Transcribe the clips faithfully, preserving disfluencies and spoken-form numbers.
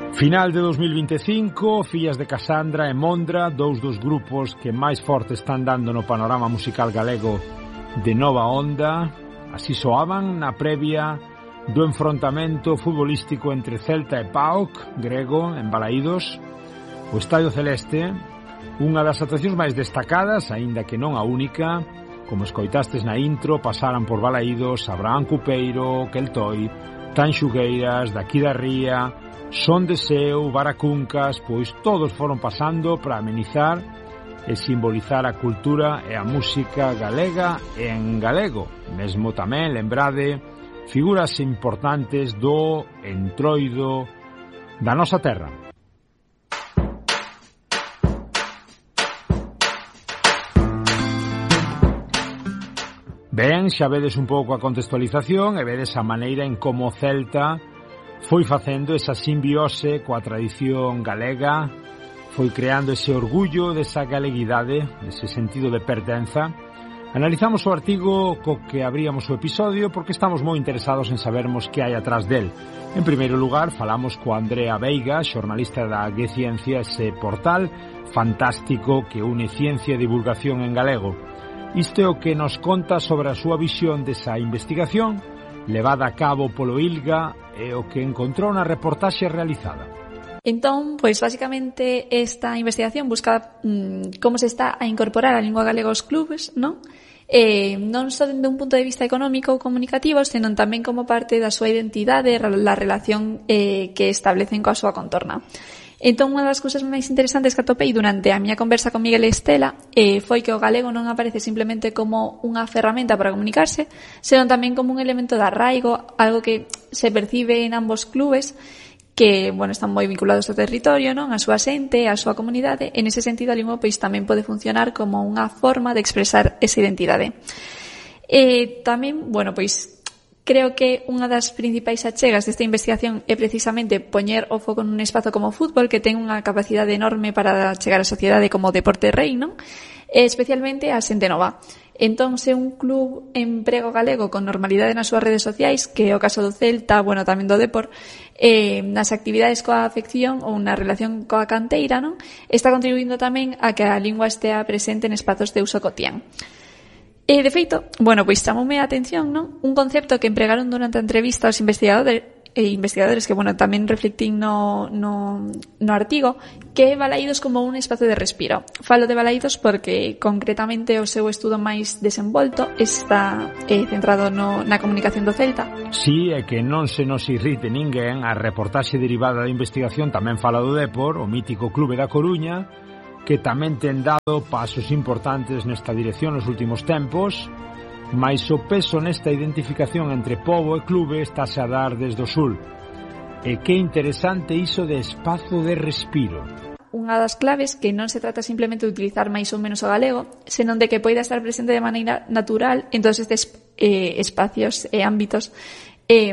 Final de dos mil vinte e cinco, Fillas de Casandra e Mondra, dous dos grupos que máis forte están dando no panorama musical galego de nova onda, así soaban na previa do enfrontamento futbolístico entre Celta e P A O C, grego, en Balaídos. O Estadio Celeste, unha das actuacións máis destacadas, aínda que non a única, como escoitastes na intro, pasaran por Balaídos Abraham Cupeiro, Keltoi, Tanxugueiras, Daqui da Ría, Son de Seu, Baracuncas, pois todos foron pasando para amenizar e simbolizar a cultura e a música galega e en galego. Mesmo tamén, lembrade, figuras importantes do entroido da nosa terra. Ben, xa vedes un pouco a contextualización e vedes a maneira en como o Celta foi facendo esa simbiose coa tradición galega, foi creando ese orgullo desa galeguidade, dese sentido de pertenza. Analizamos o artigo co que abríamos o episodio porque estamos moi interesados en sabermos que hai atrás del. En primeiro lugar, falamos coa Andrea Veiga, xornalista da G Ciencia, ese portal fantástico que une ciencia e divulgación en galego. Isto é o que nos conta sobre a súa visión desa investigación levada a cabo polo ILGA e o que encontrou na reportaxe realizada. Entón, pois, basicamente, esta investigación busca mmm, como se está a incorporar a lingua galega aos clubes, non? Eh, non só dende un punto de vista económico ou comunicativo, senón tamén como parte da súa identidade e la relación eh, que establecen coa súa contorna. Entón, unha das cousas máis interesantes que atopei durante a miña conversa con Miguel Estela eh, foi que o galego non aparece simplemente como unha ferramenta para comunicarse, senón tamén como un elemento de arraigo, algo que se percibe en ambos clubes, que, bueno, están moi vinculados ao territorio, non? A súa xente, a súa comunidade. En ese sentido, a lingua pois tamén pode funcionar como unha forma de expresar esa identidade. E tamén, bueno, pois creo que unha das principais achegas desta investigación é precisamente poñer o foco nun espazo como o fútbol, que ten unha capacidade enorme para chegar á sociedade como deporte rei, non? E especialmente a xente nova. Entón, se un club emprego galego con normalidade nas súas redes sociais, que é o caso do Celta, bueno, tamén do Depor, eh, nas actividades coa afección ou na relación coa canteira, non? Está contribuindo tamén a que a lingua estea presente en espazos de uso cotián. E, de feito, bueno, pois chamoume a atención, non? Un concepto que empregaron durante a entrevista aos investigadores, e investigadores que, bueno, tamén reflectín no, no, no artigo, que é Balaídos como un espazo de respiro. Falo de Balaídos porque, concretamente, o seu estudo máis desenvolto está eh, centrado no, na comunicación do Celta. Si, é que non se nos irrite ninguén, a reportaxe derivada da investigación tamén fala do Depor, o mítico clube da Coruña, que tamén ten dado pasos importantes nesta dirección nos últimos tempos, mais o peso nesta identificación entre pobo e clube estáse a dar desde o sul. E que interesante iso de espazo de respiro. Unha das claves que non se trata simplemente de utilizar máis ou menos o galego, senón de que poida estar presente de maneira natural en todos estes eh, espacios e ámbitos eh,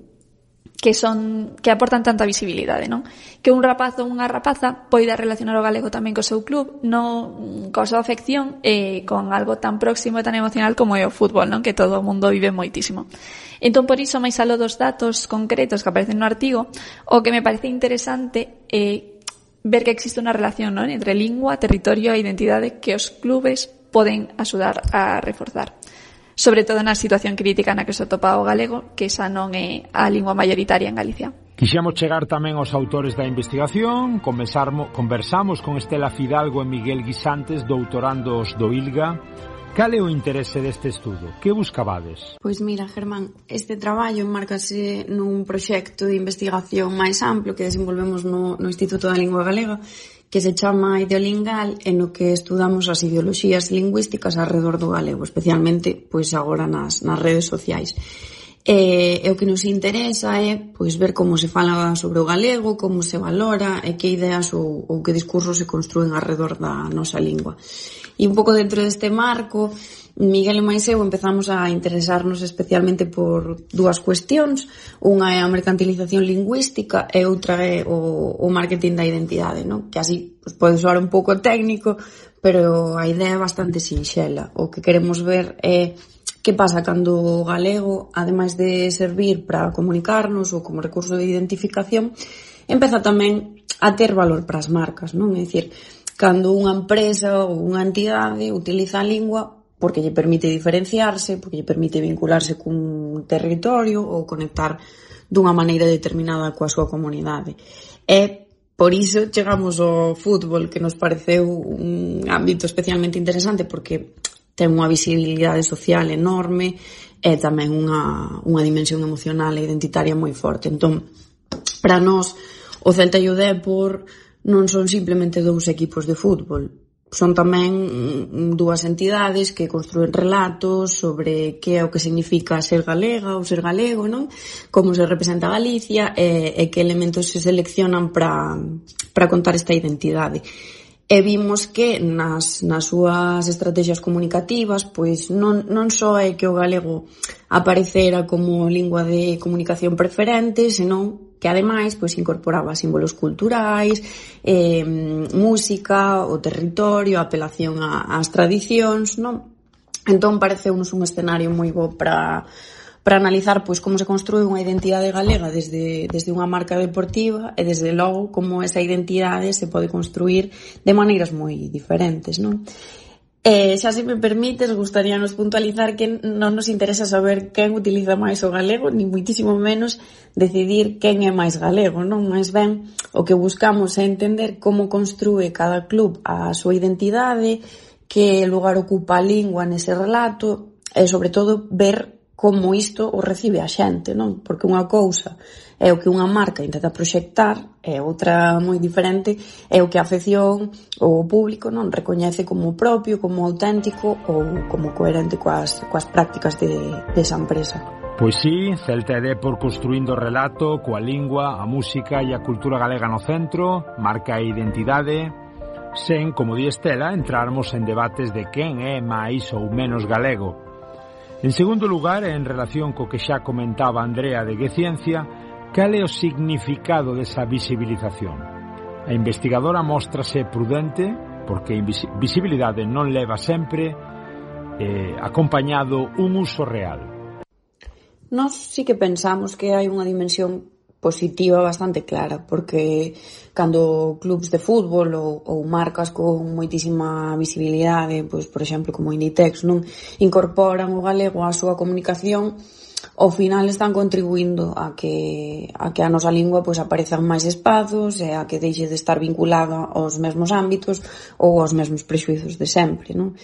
que son que aportan tanta visibilidade, non? Que un rapaz ou unha rapaza poida relacionar o galego tamén co seu club, non coa súa afección, eh, con algo tan próximo e tan emocional como é o fútbol, non? Que todo o mundo vive moitísimo. Entón, por iso, máis aló dos datos concretos que aparecen no artigo, o que me parece interesante é ver que existe unha relación, non? Entre lingua, territorio e identidade que os clubes poden axudar a reforzar. Sobre todo na situación crítica na que se atopa o galego, que esa non é a lingua maioritaria en Galicia. Quixemos chegar tamén aos autores da investigación, conversamos con Estela Fidalgo e Miguel Guisantes, doutorandos do ILGA. Cal é o interese deste estudo? Que buscabades? Pois mira, Germán, este traballo enmárcase nun proxecto de investigación máis amplo que desenvolvemos no, no Instituto da Lingua Galega, que se chama Ideolingal, en o que estudamos as ideoloxías lingüísticas alrededor do galego, especialmente pois agora nas, nas redes sociais. E, e o que nos interesa é pois ver como se fala sobre o galego, como se valora e que ideas ou, ou que discursos se construen alrededor da nosa lingua. E un pouco dentro deste marco, Miguel e máis eu empezamos a interesarnos especialmente por dúas cuestións. Unha é a mercantilización lingüística e outra é o, o marketing da identidade, non? Que así pues, pode soar un pouco técnico, pero a idea é bastante sinxela. O que queremos ver é que pasa cando o galego, ademais de servir para comunicarnos ou como recurso de identificación, empeza tamén a ter valor para as marcas, non? É dicir, cando unha empresa ou unha entidade utiliza a lingua porque lle permite diferenciarse, porque lle permite vincularse cun territorio ou conectar dunha maneira determinada coa súa comunidade. E por iso chegamos ao fútbol, que nos pareceu un ámbito especialmente interesante porque ten unha visibilidade social enorme e tamén unha, unha dimensión emocional e identitaria moi forte. Entón, para nós, o Celta e o Dépor non son simplemente dous equipos de fútbol, son tamén dúas entidades que construen relatos sobre que é o que significa ser galega ou ser galego, non? Como se representa Galicia e, e que elementos se seleccionan para, para contar esta identidade. E vimos que nas, nas súas estrategias comunicativas pois non, non só é que o galego aparecera como lingua de comunicación preferente, senón que ademais pois incorporaba símbolos culturais, eh, música, o territorio, a apelación a, ás tradicións, non? Entón pareceunos un escenario moi bo para para analizar pois como se construe unha identidade galega desde desde unha marca deportiva e desde logo como esa identidade se pode construir de maneiras moi diferentes, non? Eh, xa se me permites, gustaríanos puntualizar que non nos interesa saber quen utiliza máis o galego, ni muitísimo menos decidir quen é máis galego, non? Mais ben, o que buscamos é entender como construe cada club a súa identidade, que lugar ocupa a lingua nese relato, e sobre todo ver como isto o recibe a xente, non? Porque unha cousa é o que unha marca intenta proxectar, e outra moi diferente é o que a afección ou o público non recoñece como propio, como auténtico ou como coherente coas, coas prácticas de, de esa empresa. Pois sí, Celta e Dépor construindo o relato coa lingua, a música e a cultura galega no centro, marca a identidade, sen, como di Estela, entrarmos en debates de quen é máis ou menos galego. En segundo lugar, en relación co que xa comentaba Andrea de Gueciencia, cal é o significado desa visibilización? A investigadora móstrase prudente porque a visibilidade non leva sempre eh, acompañado un uso real. Nós sí que pensamos que hai unha dimensión positiva bastante clara, porque cando clubs de fútbol ou, ou marcas con moitísima visibilidade, pois por exemplo como Inditex, non incorporan o galego á súa comunicación, ao final están contribuindo a que a que a nosa lingua pois aparezan máis espazos e a que deixe de estar vinculada aos mesmos ámbitos ou aos mesmos prexuizos de sempre, non?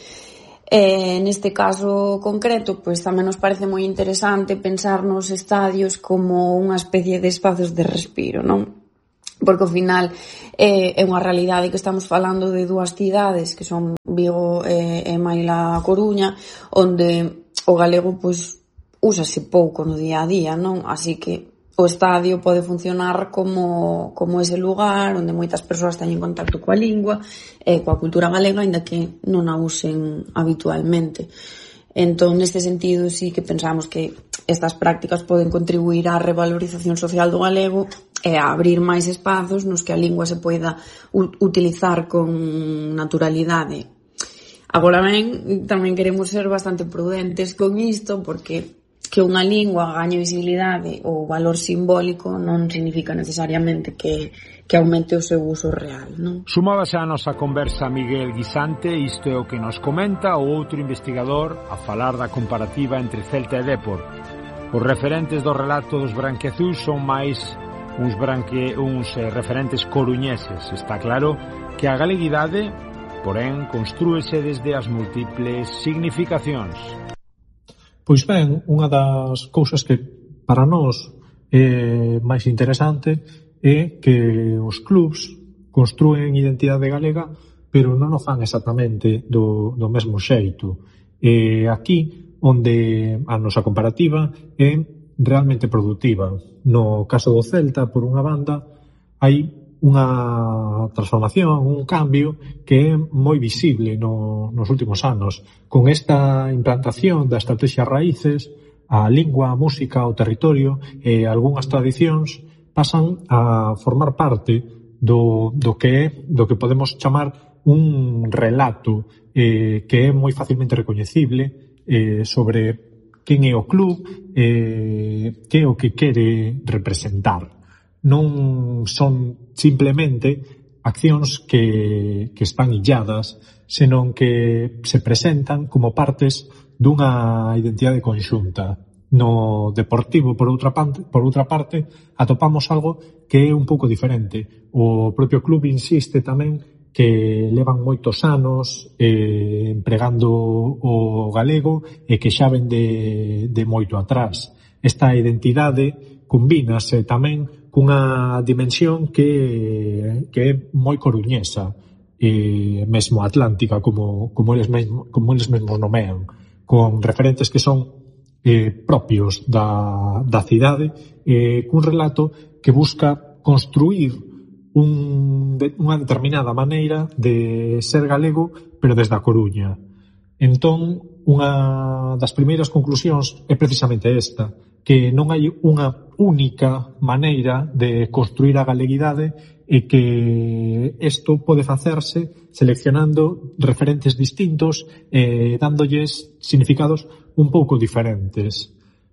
E neste caso concreto, pois tamén nos parece moi interesante pensar nos estadios como unha especie de espazos de respiro, non? Porque ao final é, é unha realidade que estamos falando de dúas cidades que son Vigo e, e Maila Coruña, onde o galego pois úsase pouco no día a día, non? Así que o estadio pode funcionar como, como ese lugar onde moitas persoas teñen contacto coa lingua e coa cultura galega, aínda que non a usen habitualmente. Entón, neste sentido, sí que pensamos que estas prácticas poden contribuir á revalorización social do galego e a abrir máis espazos nos que a lingua se poida utilizar con naturalidade. Agora ben, tamén queremos ser bastante prudentes con isto, porque que unha lingua gañe visibilidade ou valor simbólico non significa necesariamente que, que aumente o seu uso real, non? Sumábase a nosa conversa Miguel Guisante, isto é o que nos comenta o outro investigador a falar da comparativa entre Celta e Dépor. Os referentes do relato dos branquiazuis son máis uns, branque, uns eh, referentes coruñeses. Está claro que a galeguidade, porén, construíse desde as múltiples significacións. Pois ben, unha das cousas que para nós é máis interesante é que os clubs construen identidade galega, pero non o fan exactamente do, do mesmo xeito. E aquí, onde a nosa comparativa é realmente productiva. No caso do Celta, por unha banda, hai unha transformación, un cambio que é moi visible no, nos últimos anos. Con esta implantación da estrategia Raíces, a lingua, a música, o territorio e algunhas tradicións pasan a formar parte do, do que é, do que podemos chamar un relato eh, que é moi facilmente recoñecible eh, sobre quen é o club, eh, que é o que quere representar. non son simplemente accións que, que están illadas, senón que se presentan como partes dunha identidade conxunta. No deportivo, por outra parte, por outra parte, atopamos algo que é un pouco diferente. O propio club insiste tamén que levan moitos anos eh, empregando o galego e que xa ven de, de moito atrás. Esta identidade combínase tamén cunha dimensión que, que é moi coruñesa e mesmo atlántica, como, como, eles mesmo, como eles mesmos nomean, con referentes que son eh, propios da, da cidade, eh, cun relato que busca construir un, de, unha determinada maneira de ser galego, pero desde a Coruña. Entón, unha das primeiras conclusións é precisamente esta, que non hai unha única maneira de construir a galeguidade e que isto pode facerse seleccionando referentes distintos e dándolles significados un pouco diferentes.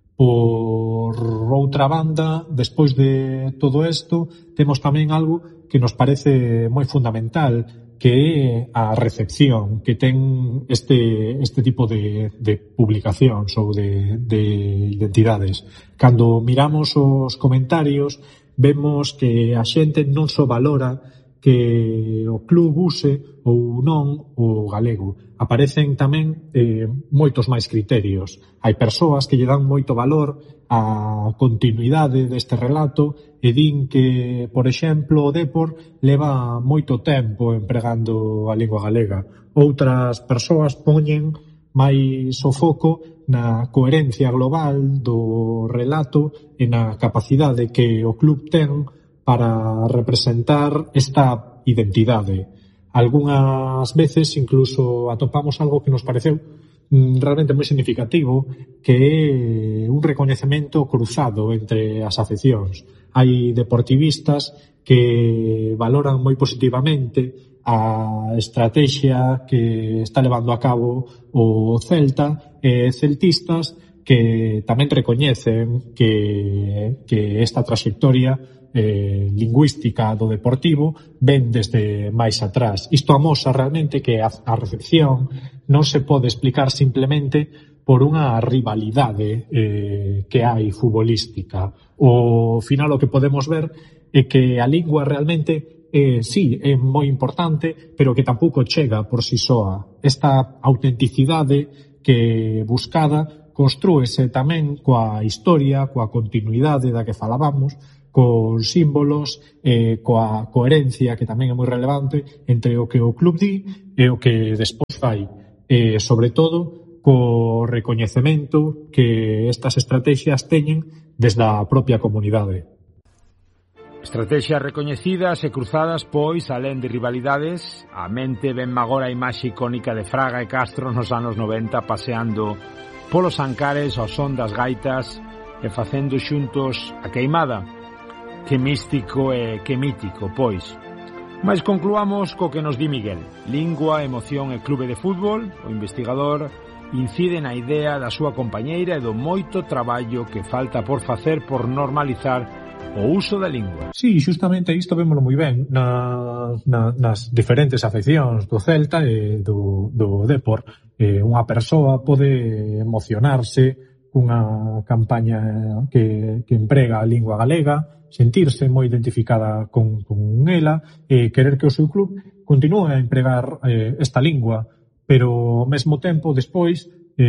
Por outra banda, despois de todo isto, temos tamén algo que nos parece moi fundamental, que é a recepción que ten este, este tipo de, de publicacións ou de, de identidades. Cando miramos os comentarios, vemos que a xente non só valora que o club use ou non o galego. Aparecen tamén eh, moitos máis criterios. Hai persoas que lle dan moito valor á continuidade deste relato e din que, por exemplo, o Depor leva moito tempo empregando a lingua galega. Outras persoas poñen máis o foco na coherencia global do relato e na capacidade que o club ten para representar esta identidade. Algúnas veces incluso atopamos algo que nos pareceu realmente moi significativo, que é un recoñecemento cruzado entre as afeccións. Hai deportivistas que valoran moi positivamente a estrategia que está levando a cabo o Celta e celtistas que tamén recoñecen que, que esta trayectoria eh, lingüística do deportivo ven desde máis atrás. Isto amosa realmente que a, a recepción non se pode explicar simplemente por unha rivalidade eh, que hai futbolística. O final o que podemos ver é que a lingua realmente eh, sí, é moi importante, pero que tampouco chega por si soa. Esta autenticidade que buscada construese tamén coa historia, coa continuidade da que falábamos, con símbolos, eh, coa coherencia, que tamén é moi relevante, entre o que o club di e o que despois fai. E, sobre todo, co recoñecemento que estas estrategias teñen desde a propia comunidade. Estrategias recoñecidas e cruzadas, pois, alén de rivalidades, a mente ven agora a imaxe icónica de Fraga e Castro nos anos noventa paseando polos Ancares ao son das gaitas e facendo xuntos a queimada. Que místico e que mítico, pois. Mas concluamos co que nos di Miguel. Lingua, emoción e clube de fútbol. O investigador incide na idea da súa compañeira e do moito traballo que falta por facer por normalizar o uso da lingua. Sí, justamente isto vémolo moi ben na, na, nas diferentes afeccións do Celta e do, do Depor. Eh, unha persoa pode emocionarse cunha campaña que, que emprega a lingua galega, sentirse moi identificada con, con ela e querer que o seu club continue a empregar eh, esta lingua, pero ao mesmo tempo despois eh,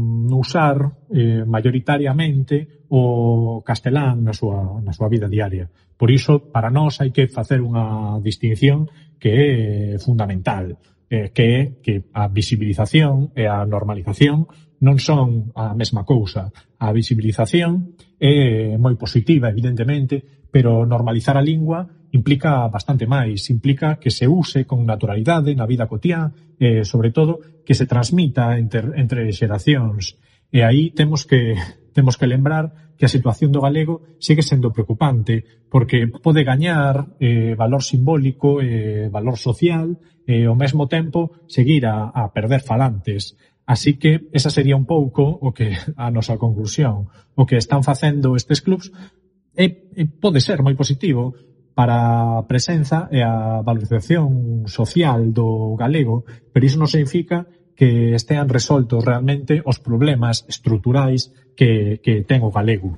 usar eh, mayoritariamente o castelán na súa, na súa vida diaria. Por iso, para nós hai que facer unha distinción que é fundamental, eh, que é que a visibilización e a normalización non son a mesma cousa. A visibilización é moi positiva, evidentemente, pero normalizar a lingua implica bastante máis. Implica que se use con naturalidade na vida cotiá e, sobre todo, que se transmita entre, entre xeracións. E aí temos que, temos que lembrar que a situación do galego sigue sendo preocupante, porque pode gañar eh, valor simbólico e valor social e, ao mesmo tempo, seguir a, a perder falantes. Así que esa sería un pouco o que a nosa conclusión. O que están facendo estes clubs e, e pode ser moi positivo para a presenza e a valorización social do galego, pero iso non significa que estean resoltos realmente os problemas estruturais que, que ten o galego.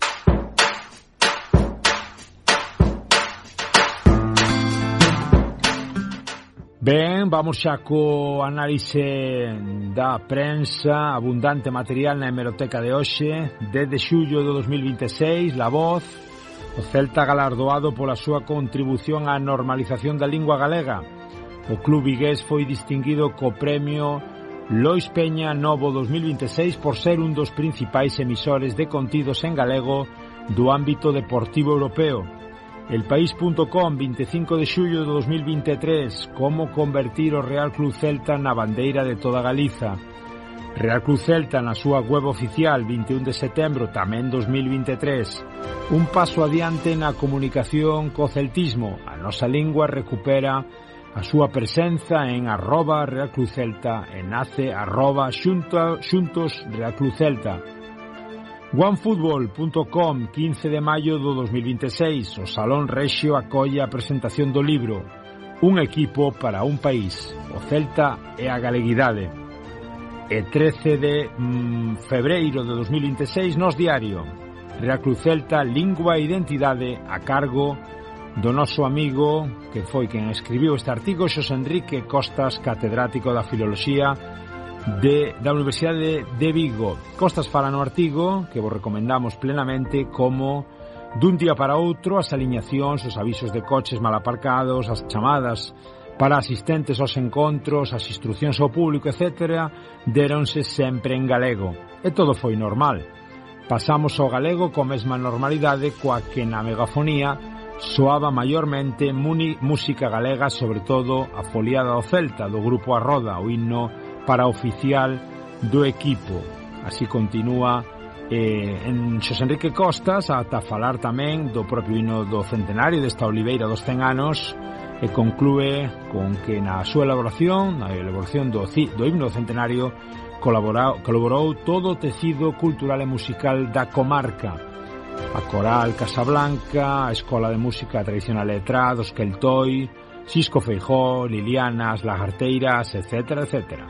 Ben, vamos xa co análise da prensa, abundante material na hemeroteca de hoxe, desde xullo de dos mil vinte e seis, La Voz, o Celta galardoado pola súa contribución á normalización da lingua galega. O club vigués foi distinguido co premio Lois Peña Novo dos mil vinte e seis por ser un dos principais emisores de contidos en galego do ámbito deportivo europeo. El País punto com, vinte e cinco de xullo de dos mil vinte e tres, como convertir o Real Club Celta na bandeira de toda Galiza. Real Club Celta na súa web oficial, vinte e un de setembro, tamén dos mil vinte e tres. Un paso adiante na comunicación co celtismo. A nosa lingua recupera a súa presenza en arroba Real Club Celta e nace arroba xunta, xuntos Real Club Celta. OneFootball punto com, quince de maio do dos mil vinte e seis, o Salón Rexio acolle a presentación do libro Un equipo para un país, o Celta e a galeguidade. E trece de mm, febreiro de dos mil vinte e seis, Nos Diario, Real Club Celta, lingua e identidade, a cargo do noso amigo, que foi quen escribiu este artigo, Xosé Enrique Costas, catedrático da Filoloxía De, da Universidade de Vigo. Costas fala no artigo, que vos recomendamos plenamente, como dun día para outro as aliñacións, os avisos de coches mal aparcados, as chamadas para asistentes aos encontros, as instruccións ao público, etcétera, deronse sempre en galego. E todo foi normal. Pasamos ao galego coa mesma normalidade coa que na megafonía soaba maiormente muni, música galega, sobre todo a foliada do Celta, do grupo A Roda, o himno para oficial do equipo. Así continúa eh, en Xosé Enrique Costas, ata falar tamén do propio himno do centenario desta Oliveira dos cen anos, e conclúe con que na súa elaboración, na elaboración do, do himno do centenario, colaborou, colaborou todo o tecido cultural e musical da comarca. A Coral Casablanca, a Escola de Música Tradicional Letra, dos Queltoi, Xisco Feijó, Liliana, as Lagarteiras, etcétera, etcétera.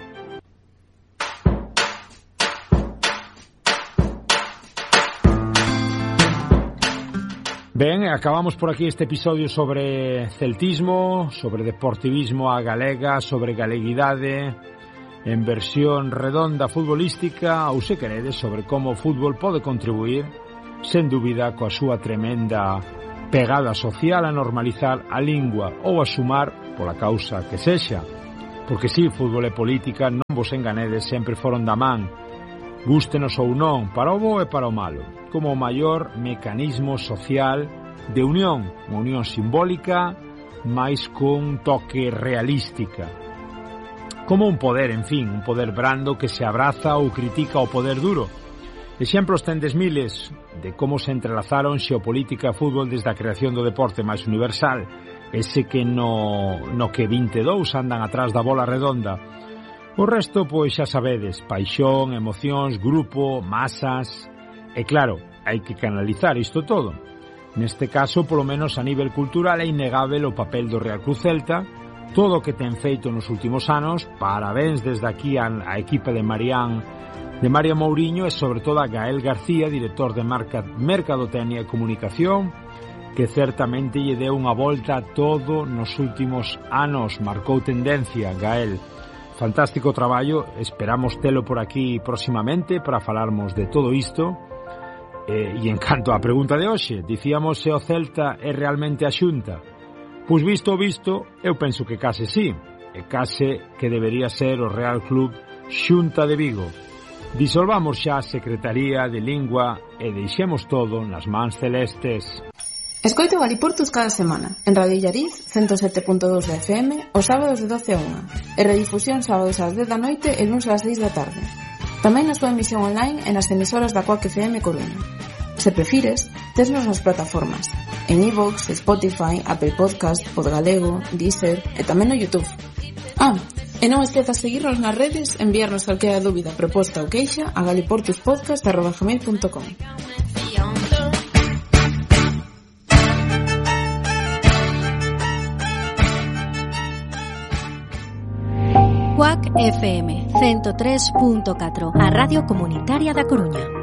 Ben, acabamos por aquí este episodio sobre celtismo, sobre deportivismo a galega, sobre galeguidade, en versión redonda futbolística, ou se queredes, sobre como o fútbol pode contribuir, sen dúbida, coa súa tremenda pegada social a normalizar a lingua ou a sumar pola causa que sexa. Porque si, fútbol e política, non vos enganedes, sempre foron da man, gústenos ou non, para o bo e para o malo, como o maior mecanismo social de unión, unha unión simbólica, máis con toque realística. Como un poder, en fin, un poder brando que se abraza ou critica o poder duro. Exemplos tendes miles de como se entrelazaron xeopolítica e fútbol desde a creación do deporte máis universal, ese que no, no que vinte e dous andan atrás da bola redonda. O resto, pois xa sabedes, paixón, emocións, grupo, masas. E claro, hai que canalizar isto todo. Neste caso, polo menos a nivel cultural, é innegável o papel do Real Club Celta, todo o que ten feito nos últimos anos. Parabéns desde aquí a, a equipa de Marián, de María Mouriño e sobre todo a Gael García, director de marca, Mercadotecnia e Comunicación, que certamente lle deu unha volta a todo nos últimos anos. Marcou tendencia, Gael. Fantástico traballo, esperamos telo por aquí próximamente para falarmos de todo isto. Eh, e en canto á pregunta de hoxe, dicíamos se o Celta é realmente a Xunta. Pois visto o visto, eu penso que case sí, e case que debería ser o Real Club Xunta de Vigo. Disolvamos xa a Secretaría de Lingua e deixemos todo nas mans celestes. Escoito Galiportus cada semana, en Radio Illariz, ciento sete punto dos de F M, os sábados de doce a unha, e redifusión sábados ás dez da noite e luns ás seis da tarde. Tamén na súa emisión online e nas emisoras da Coac F M Coruña. Se prefires, tesnos nas plataformas, en iVoox, Spotify, Apple Podcast, Podgalego, Deezer e tamén no YouTube. Ah, e non esquezas seguirnos nas redes, enviarnos calquera dúbida, proposta ou queixa a galiportuspodcast arroba gmail punto com. Cuac F M ciento tres punto catro, a Radio Comunitaria da Coruña.